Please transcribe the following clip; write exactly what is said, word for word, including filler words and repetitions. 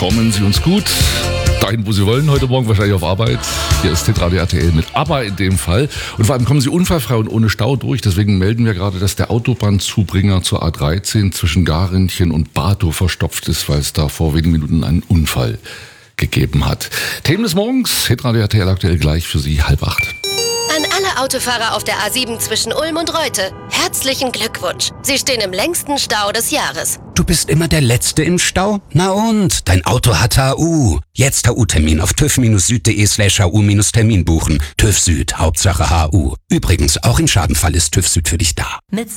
Kommen Sie uns gut. Dahin, wo Sie wollen, heute Morgen wahrscheinlich auf Arbeit. Hier ist Hitradio R T L mit ABBA in dem Fall. Und vor allem kommen Sie unfallfrei und ohne Stau durch. Deswegen melden wir gerade, dass der Autobahnzubringer zur A dreizehn zwischen Garintchen und Bartow verstopft ist, weil es da vor wenigen Minuten einen Unfall gegeben hat. Themen des Morgens, Hitradio R T L aktuell gleich für Sie, halb acht. An alle Autofahrer auf der A sieben zwischen Ulm und Reute, herzlichen Glückwunsch. Sie stehen im längsten Stau des Jahres. Du bist immer der Letzte im Stau? Na und? Dein Auto hat H U. Jetzt H U-Termin auf tüv-süd.de slash hu-termin buchen. TÜV Süd, Hauptsache H U. Übrigens, auch im Schadenfall ist TÜV Süd für dich da. Mit